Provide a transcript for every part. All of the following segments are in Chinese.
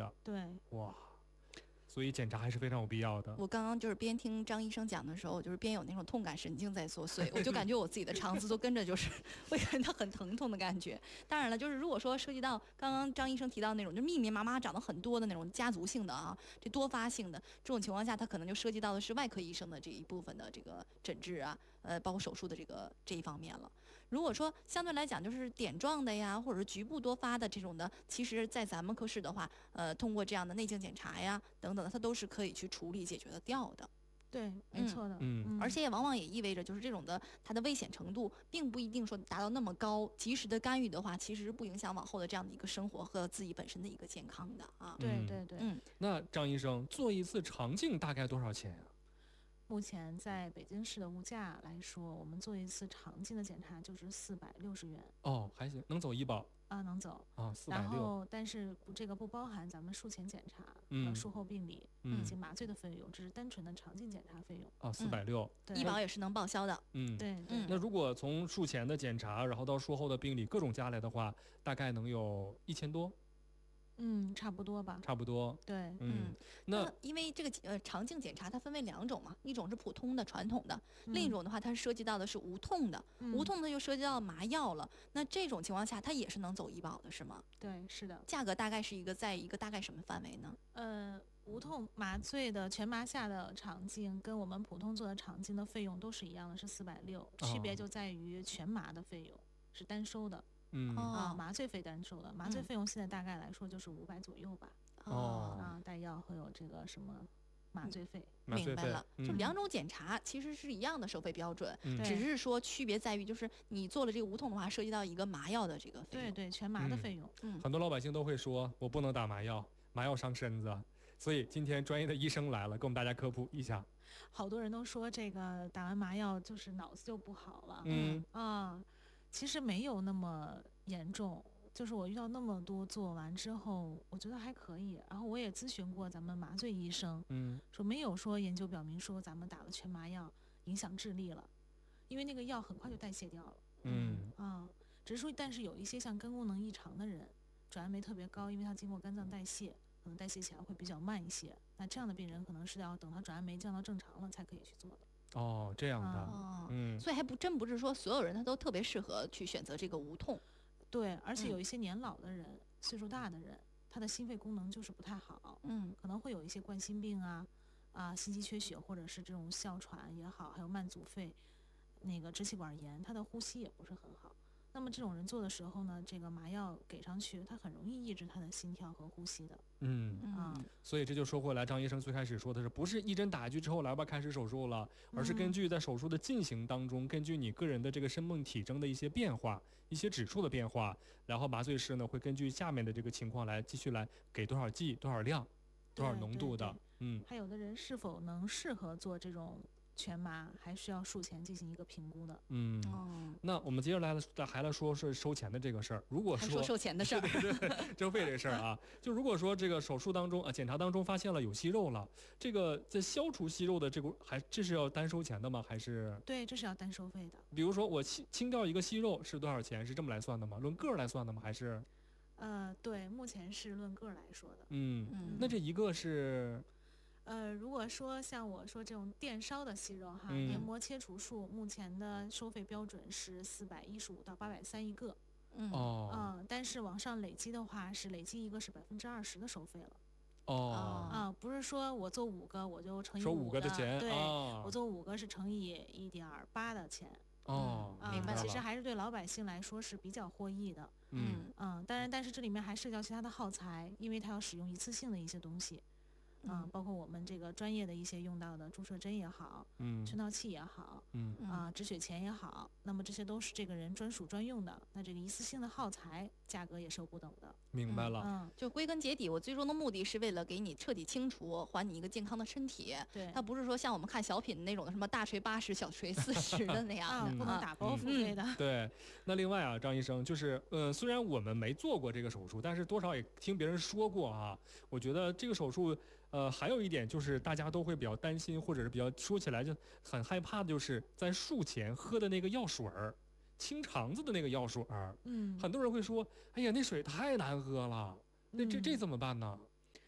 的。 对， 哇，所以检查还是非常有必要的。 我刚刚就是边听张医生讲的时候，就是边有那种痛感神经在作祟，我就感觉我自己的肠子都跟着就是会感到很疼痛的感觉。当然了，就是如果说涉及到刚刚张医生提到那种就密密麻麻长得很多的那种家族性的啊，这多发性的这种情况下，它可能就涉及到的是外科医生的这一部分的这个诊治啊，包括手术的这一方面了。如果说相对来讲就是点状的呀，或者是局部多发的这种的，其实在咱们科室的话，通过这样的内镜检查呀等等的，它都是可以去处理解决得掉的。 对，没错的。 而且也往往也意味着，就是这种的它的危险程度，并不一定说达到那么高。及时的干预的话，其实是不影响往后的这样的一个生活和自己本身的一个健康的啊。 对对对。 那张医生做一次肠镜大概多少钱呀？ 目前在北京市的物价来说，我们做一次肠镜的检查就是460元。 哦，还行，能走医保啊，能走啊，460。 然后，但是这个不包含咱们术前检查、术后病理以及麻醉的费用，这是单纯的肠镜检查费用。 啊，460， 医保也是能报销的。 对。 那如果从术前的检查，然后到术后的病理各种加来的话，大概能有1000多。 差不多吧。 差不多。 对。 那因为这个肠镜检查它分为2种嘛，一种是普通的传统的，另一种的话它是涉及到的是无痛的，无痛的就涉及到麻药了。那这种情况下它也是能走医保的是吗？ 对，是的。 价格大概是在一个大概什么范围呢？ 无痛麻醉的全麻下的肠镜跟我们普通做的肠镜的费用都是一样的，是460，区别就在于全麻的费用是单收的。麻醉费单收的，麻醉费用现在大概来说就是500左右吧。带药和有这个什么麻醉费。 明白了，就2种检查其实是一样的收费标准，只是说区别在于就是你做了这个无痛的话，涉及到一个麻药的这个费用。 对，全麻的费用。 很多老百姓都会说，我不能打麻药，麻药伤身子。所以今天专业的医生来了，给我们大家科普一下。 好多人都说这个打完麻药就是脑子就不好了。其实没有那么严重，就是我遇到那么多做完之后，我觉得还可以。然后我也咨询过咱们麻醉医生，说没有说研究表明说咱们打了全麻药影响智力了，因为那个药很快就代谢掉了。只是说，但是有一些像肝功能异常的人，转氨酶特别高，因为它经过肝脏代谢，可能代谢起来会比较慢一些。那这样的病人可能是要等他转氨酶降到正常了才可以去做的。 这样的。 所以还真不是说所有人他都特别适合去选择这个无痛。 对，而且有一些年老的人、岁数大的人，他的心肺功能就是不太好，可能会有一些冠心病心肌缺血，或者是这种哮喘也好，还有慢阻肺、那个支气管炎，他的呼吸也不是很好。那么这种人做的时候呢，这个麻药给上去，它很容易抑制他的心跳和呼吸的。 所以这就说回来，张医生最开始说的是，不是一针打下去之后来吧开始手术了，而是根据在手术的进行当中，根据你个人的这个生命体征的一些变化、一些指数的变化，然后麻醉师呢会根据下面的这个情况来继续来给多少剂、多少量、多少浓度的。 还有的人是否能适合做这种全麻，还需要术前进行一个评估的。 那我们接着还来说是收钱的这个事儿。如果说收钱的事儿， 对，收费这事儿啊，就如果说这个手术当中检查当中发现了有息肉了，这个在消除息肉的这是要单收钱的吗？还是？ 对，这是要单收费的。 比如说我清掉一个息肉是多少钱？是这么来算的吗？论个来算的吗？还是？ 对，目前是论个来说的。 那这一个是？ 如果说像我说这种电烧的息肉黏膜切除术，目前的收费标准是415到830一个。但是往上累积的话，是累积一个是20%的收费了。不是说我做5个我就乘以 5个的钱， 对，我做5个是乘以1.8的钱。 明白了。 其实还是对老百姓来说是比较获益的。但是这里面还涉及到其他的耗材，因为它要使用一次性的一些东西。包括我们这个专业的一些用到的注射针也好，圈套器也好，止血钳也好，那么这些都是这个人专属专用的。那这个一次性的耗材价格也是有不等的。 明白了。 就归根结底，我最终的目的是为了给你彻底清除，还你一个健康的身体。 对， 它不是说像我们看小品那种的什么大锤80，小锤40的那样的， 不能打包付费的。 对。那另外张医生就是虽然我们没做过这个手术，但是多少也听别人说过啊。我觉得这个手术还有一点就是大家都会比较担心，或者是比较说起来就很害怕的，就是在术前喝的那个药水儿，清肠子的那个药水儿。很多人会说，哎呀，那水太难喝了，那这怎么办呢？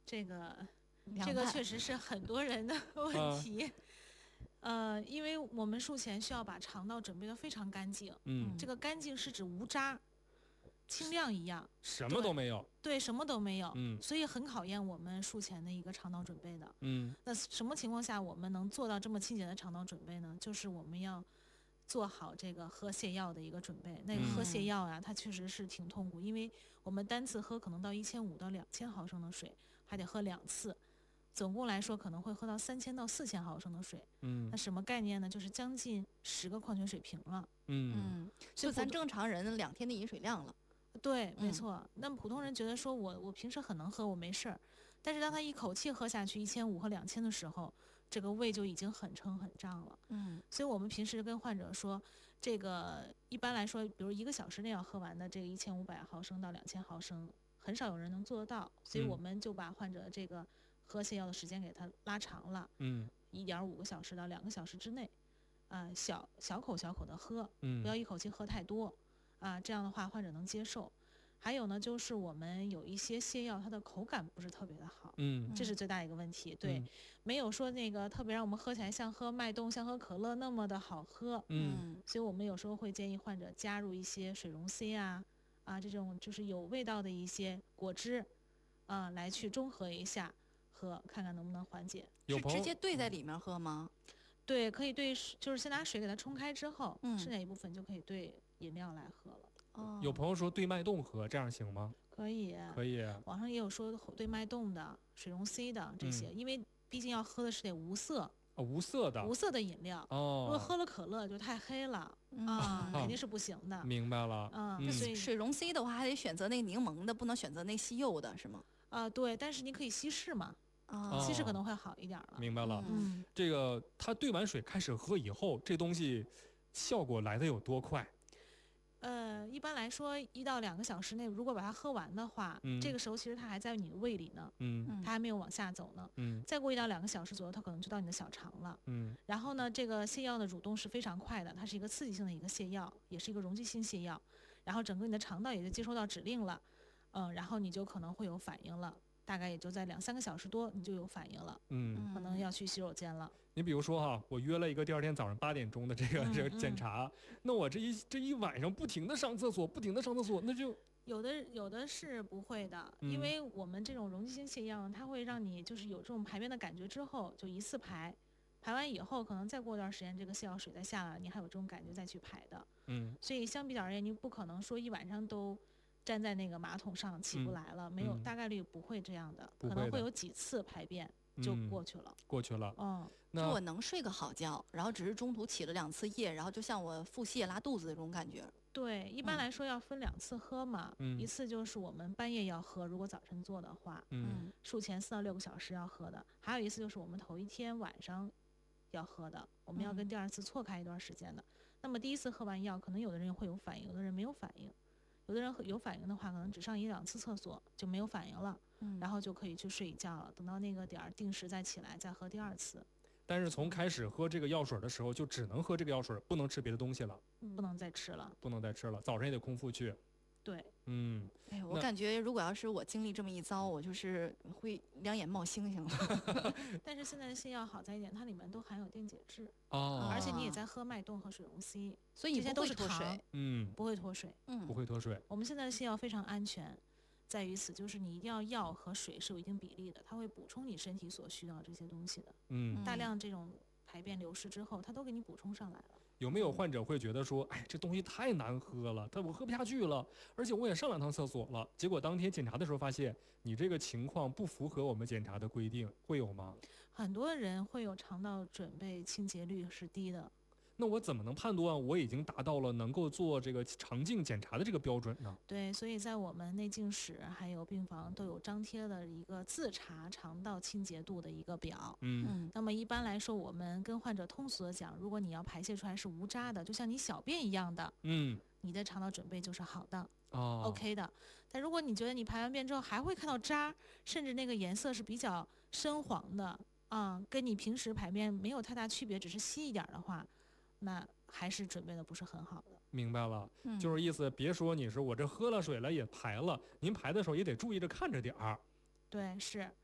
这个确实是很多人的问题。因为我们术前需要把肠道准备得非常干净。这个干净是指无渣，清亮一样， 什么都没有。 对，什么都没有。所以很考验我们术前的一个肠道准备的。那什么情况下我们能做到这么清洁的肠道准备呢？就是我们要做好这个喝泻药的一个准备。那个喝泻药呀，它确实是挺痛苦，因为我们单次喝可能到1500到2000毫升的水，还得喝2次。总共来说可能会喝到3000到4000毫升的水。那什么概念呢？就是将近10个矿泉水瓶了。 就咱正常人2天的饮水量了。 对，没错。那么普通人觉得说我平时很能喝，我没事儿，但是当他一口气喝下去1500和2000的时候，这个胃就已经很撑很胀了。所以我们平时跟患者说，这个一般来说，比如1个小时内要喝完的这个1500毫升到2000毫升，很少有人能做得到，所以我们就把患者这个喝泻药的时间给他拉长了，1.5个小时到2个小时之内，小口的喝，不要一口气喝太多，这样的话患者能接受。还有呢，就是我们有一些泻药，它的口感不是特别的好，这是最大一个问题。对，没有说那个特别让我们喝起来像喝脉动、像喝可乐那么的好喝。所以我们有时候会建议患者加入一些水溶 C 这种就是有味道的一些果汁，来去中和一下。喝看看能不能缓解。 是直接兑在里面喝吗？ 对，可以兑，就是先拿水给它冲开之后，剩下一部分就可以兑饮料来喝了。 有朋友说兑脉动喝，这样行吗？ 可以， 可以。 网上也有说兑脉动的、水溶 C 的这些，因为毕竟要喝的是得无色。 无色的饮料。如果喝了可乐就太黑了肯定是不行的。 明白了。 所以水溶 C 的话还得选择那个柠檬的，不能选择那吸柚的，是吗？ 对，但是你可以稀释嘛。稀释可能会好一点了。 明白了。这个他兑完水开始喝以后，这东西效果来的有多快？ 一般来说1到2个小时内，如果把它喝完的话，这个时候其实它还在你的胃里呢，它还没有往下走呢。再过1到2个小时左右，它可能就到你的小肠了。然后呢，这个泻药的蠕动是非常快的，它是一个刺激性的一个泻药，也是一个溶剂性泻药。然后整个你的肠道也就接收到指令了，然后你就可能会有反应了。大概也就在2-3个小时多，你就有反应了，可能要去洗手间了。 你比如说我约了一个第2天早上8点钟的这个检查，那我这一晚上不停的上厕所，那就有的是不会的，因为我们这种溶剂性泻药，它会让你就是有这种排便的感觉之后，就一次排完以后，可能再过一段时间，这个泻药水再下来，你还有这种感觉再去排的。所以相比较而言，你不可能说一晚上都站在那个马桶上起不来了，没有，大概率不会这样的，可能会有几次排便就过去了。 那我能睡个好觉，然后只是中途起了2次夜，然后就像我腹泻拉肚子的这种感觉。 对，一般来说要分2次喝嘛，一次就是我们半夜要喝，如果早晨做的话，术前4到6个小时要喝的，还有一次就是我们头一天晚上要喝的，我们要跟第2次错开一段时间的。那么第1次喝完药，可能有的人会有反应，有的人没有反应。有的人有反应的话，可能只上1-2次厕所就没有反应了，然后就可以去睡一觉了。等到那个点儿定时再起来，再喝第2次。 但是从开始喝这个药水的时候，就只能喝这个药水，不能吃别的东西了。 不能再吃了。 早上也得空腹去。 对。 我感觉如果要是我经历这么一遭，我就是会2眼冒星星了。 但是现在的泻药好在一点，它里面都含有电解质，而且你也在喝脉动和水溶 C， 所以这些都是脱水。 不会脱水。 不会脱水。 我们现在的泻药非常安全，在于此，就是你一定要药和水是有一定比例的，它会补充你身体所需要这些东西的。大量这种排便流失之后，它都给你补充上来了。 有没有患者会觉得说，这东西太难喝了，我喝不下去了，而且我也上2趟厕所了，结果当天检查的时候发现你这个情况不符合我们检查的规定，会有吗？ 很多人会有肠道准备清洁率是低的。 那我怎么能判断我已经达到了能够做这个肠镜检查的这个标准呢？ 对，所以在我们内镜室还有病房都有张贴了一个自查肠道清洁度的一个表。那么一般来说，我们跟患者通俗的讲，如果你要排泄出来是无渣的，就像你小便一样的，你的肠道准备就是好的，OK 的。但如果你觉得你排完便之后还会看到渣，甚至那个颜色是比较深黄的跟你平时排便没有太大区别，只是稀一点的话，那还是准备的不是很好的。 明白了，就是意思别说你是我这喝了水了也排了，您排的时候也得注意着看着点儿。 对，是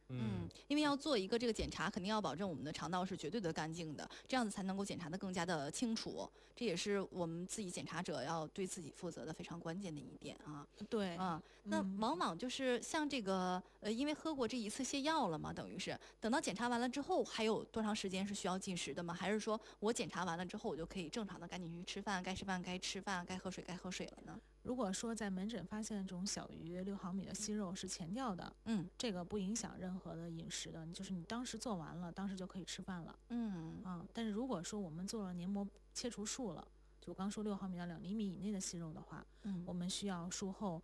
因为要做一个这个检查，肯定要保证我们的肠道是绝对的干净的，这样子才能够检查的更加的清楚。这也是我们自己检查者要对自己负责的非常关键的一点啊。 对， 那往往就是像这个因为喝过这一次泻药了嘛，等于是等到检查完了之后，还有多长时间是需要进食的吗？还是说我检查完了之后，我就可以正常的赶紧去吃饭，该吃饭该吃饭，该喝水该喝水了呢？ 如果说在门诊发现这种小于6毫米的息肉是前掉的，这个不影响任何的饮食的，就是你当时做完了，当时就可以吃饭了，但是如果说我们做了黏膜切除术了，就我刚说6毫米到2厘米以内的息肉的话，我们需要术后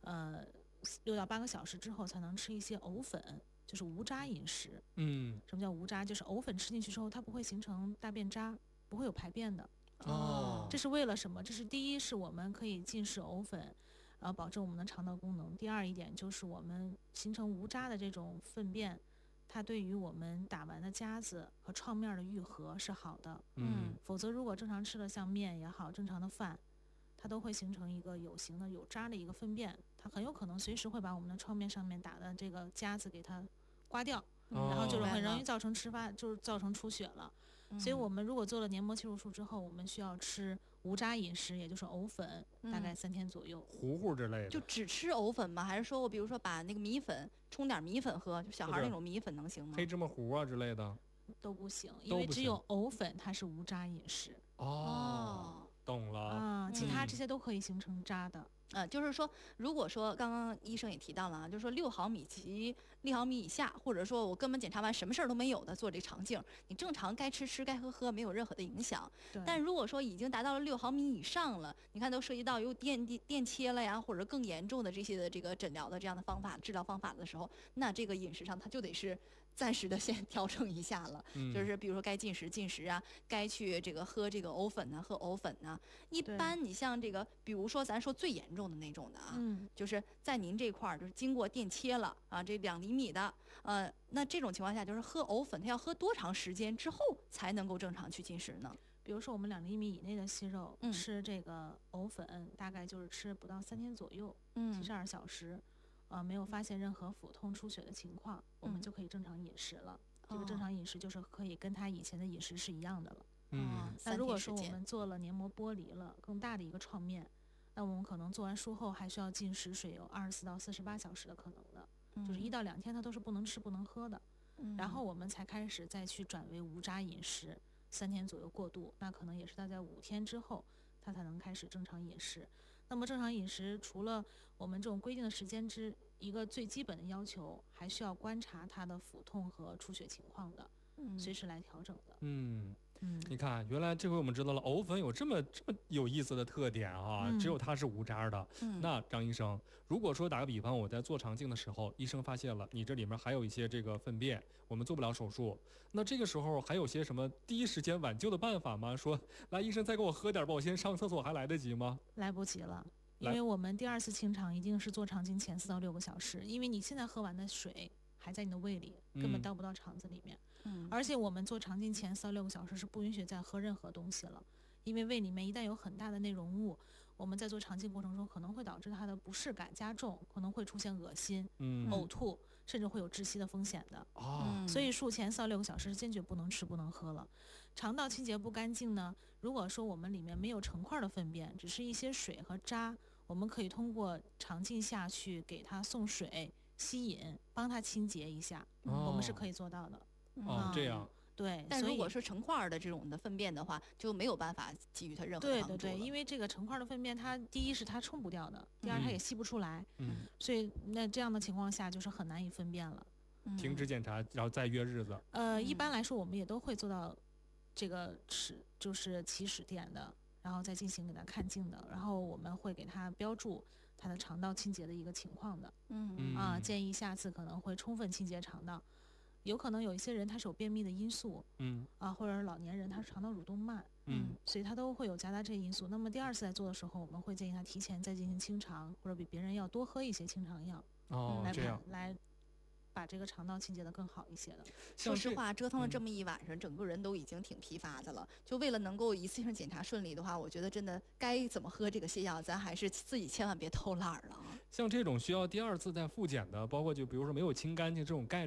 6到8个小时之后才能吃一些藕粉，就是无渣饮食。什么叫无渣？就是藕粉吃进去之后，它不会形成大便渣，不会有排便的。这是为了什么？这是第一，是我们可以进食藕粉，保证我们的肠道功能。第二一点就是我们形成无渣的这种粪便，它对于我们打完的夹子和创面的愈合是好的。否则如果正常吃了像面也好，正常的饭，它都会形成一个有形的有渣的一个粪便，它很有可能随时会把我们的创面上面打的这个夹子给它刮掉，然后就是很容易造成就是造成出血了。所以我们如果做了黏膜切除术之后，我们需要吃无渣饮食，也就是藕粉，大概3天左右。 糊糊之类的。 就只吃藕粉吗？还是说我比如说把那个米粉冲点米粉喝，就小孩那种米粉能行吗？ 黑芝麻糊啊之类的都不行，因为只有藕粉它是无渣饮食。 懂了其他这些都可以形成渣的。 就是说，如果说刚刚医生也提到了啊，就是说6毫米及6毫米以下，或者说我根本检查完什么事儿都没有的做这个肠镜，你正常该吃吃该喝喝，没有任何的影响。但如果说已经达到了6毫米以上了，你看都涉及到有电切了呀，或者更严重的这些的这个诊疗的这样的方法治疗方法的时候，那这个饮食上它就得是暂时的先调整一下了，就是比如说该进食啊，该去这个喝这个藕粉啊，喝藕粉啊。一般你像这个，比如说咱说最严重的那种的啊，就是在您这块儿就是经过电切了啊，这2厘米的，那这种情况下就是喝藕粉，它要喝多长时间之后才能够正常去进食呢？ 比如说我们2厘米以内的息肉，吃这个藕粉大概就是吃不到3天左右，72小时。没有发现任何腹痛出血的情况，我们就可以正常饮食了。这个正常饮食就是可以跟他以前的饮食是一样的了。那如果说我们做了黏膜剥离了，更大的一个创面，那我们可能做完术后还需要进食水有24到48小时的可能的，就是1到2天它都是不能吃不能喝的。然后我们才开始再去转为无渣饮食，3天左右过渡，那可能也是大概5天之后，它才能开始正常饮食。那么正常饮食除了我们这种规定的时间一个最基本的要求，还需要观察它的腹痛和出血情况的，随时来调整的。 你看，原来这回我们知道了藕粉有这么有意思的特点啊，只有它是无渣的。那张医生，如果说打个比方，我在做肠镜的时候，医生发现了你这里面还有一些这个粪便，我们做不了手术，那这个时候还有些什么第一时间挽救的办法吗？说来，医生再给我喝点吧，我先上厕所，还来得及吗？ 来不及了。因为我们第2次清肠一定是做肠镜前4到6个小时，因为你现在喝完的水还在你的胃里，根本到不到肠子里面。而且我们做肠镜前4到6个小时是不允许再喝任何东西了，因为胃里面一旦有很大的内容物，我们在做肠镜过程中可能会导致它的不适感加重，可能会出现恶心、呕吐，甚至会有窒息的风险的。所以术前4到6个小时坚决不能吃不能喝了。肠道清洁不干净呢，如果说我们里面没有成块的粪便，只是一些水和渣，我们可以通过肠镜下去给它送水吸引，帮它清洁一下，我们是可以做到的。 这样。 对， 但如果是成块的这种的粪便的话，就没有办法给予它任何帮助。 对，因为这个成块的粪便，它第一是它冲不掉的，第二它也吸不出来，所以那这样的情况下就是很难以分辨了。 停止检查，然后再约日子。 一般来说我们也都会做到这个就是起始点的，然后再进行给它看镜的，然后我们会给它标注它的肠道清洁的一个情况的。建议下次可能会充分清洁肠道。有可能有一些人他是有便秘的因素，或者是老年人他是肠道蠕动慢，所以他都会有夹杂这些因素。那么第2次来做的时候，我们会建议他提前再进行清肠，或者比别人要多喝一些清肠药，来把这个肠道清洁得更好一些的。 说实话，折腾了这么一晚上，整个人都已经挺疲乏的了。就为了能够一次性检查顺利的话，我觉得真的该怎么喝这个泻药，咱还是自己千万别偷懒了啊。 像这种需要第2次再复检的，包括就比如说没有清干净这种概率。